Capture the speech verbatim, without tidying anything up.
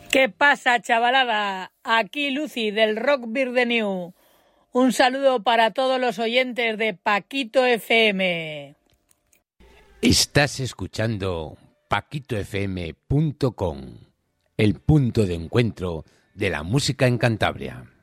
¿Qué pasa, chavalada? Aquí Lucy del Rock Beer de New. Un saludo para todos los oyentes de Paquito F M. Estás escuchando paquito f m punto com, el punto de encuentro de la música en Cantabria.